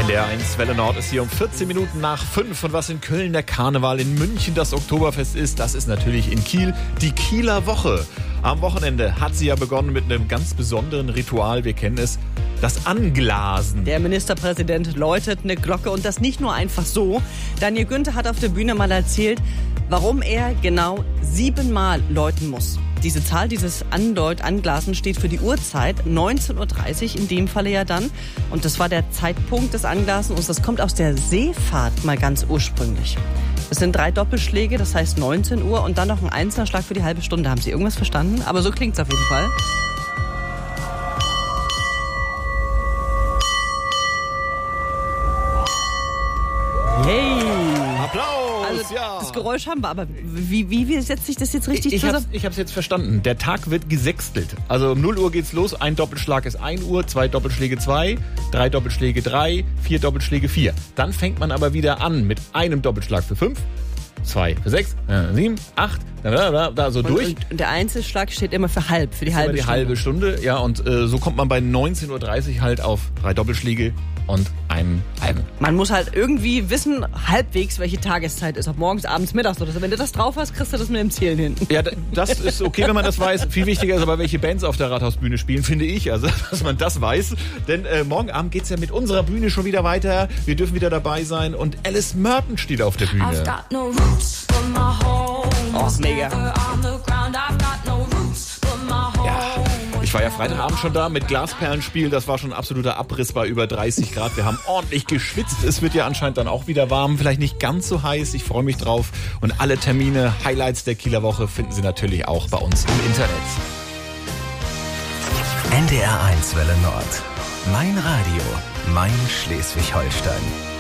Der 1 Welle Nord ist hier um 14 Minuten nach 5. Und was in Köln der Karneval, in München das Oktoberfest ist, das ist natürlich in Kiel die Kieler Woche. Am Wochenende hat sie ja begonnen mit einem ganz besonderen Ritual. Wir kennen es, das Anglasen. Der Ministerpräsident läutet eine Glocke und das nicht nur einfach so. Daniel Günther hat auf der Bühne mal erzählt, warum er genau 7-mal läuten muss. Diese Zahl, dieses Anglasen steht für die Uhrzeit, 19.30 Uhr in dem Falle ja dann. Und das war der Zeitpunkt des Anglasens und das kommt aus der Seefahrt mal ganz ursprünglich. Es sind 3 Doppelschläge, das heißt 19 Uhr und dann noch ein einzelner Schlag für die halbe Stunde. Haben Sie irgendwas verstanden? Aber so klingt es auf jeden Fall. Hey! Applaus! Also, ja. Das Geräusch haben wir, aber wie setzt sich das jetzt richtig zusammen? Ich hab's jetzt verstanden. Der Tag wird gesextelt. Also um 0 Uhr geht's los. Ein Doppelschlag ist 1 Uhr, 2 Doppelschläge 2, 3 Doppelschläge 3, 4 Doppelschläge 4. Dann fängt man aber wieder an mit einem Doppelschlag für 5, 2 für 6, 7, 8, da so durch. Und der Einzelschlag steht immer für halb, für die halbe Stunde. Die halbe Stunde, ja, und so kommt man bei 19.30 Uhr halt auf 3 Doppelschläge und einen halben. Man muss halt irgendwie wissen, halbwegs, welche Tageszeit ist. Ob morgens, abends, mittags oder so. Wenn du das drauf hast, kriegst du das mit dem Zählen hin. Ja, das ist okay, wenn man das weiß. Viel wichtiger ist aber, welche Bands auf der Rathausbühne spielen, finde ich. Also, dass man das weiß. Denn morgen Abend geht's ja mit unserer Bühne schon wieder weiter. Wir dürfen wieder dabei sein. Und Alice Merton steht auf der Bühne. Oh, mega. Ja, ich war ja Freitagabend schon da mit Glasperlenspiel. Das war schon ein absoluter Abriss bei über 30 Grad. Wir haben ordentlich geschwitzt. Es wird ja anscheinend dann auch wieder warm. Vielleicht nicht ganz so heiß. Ich freue mich drauf. Und alle Termine, Highlights der Kieler Woche finden Sie natürlich auch bei uns im Internet. NDR 1 Welle Nord. Mein Radio. Mein Schleswig-Holstein.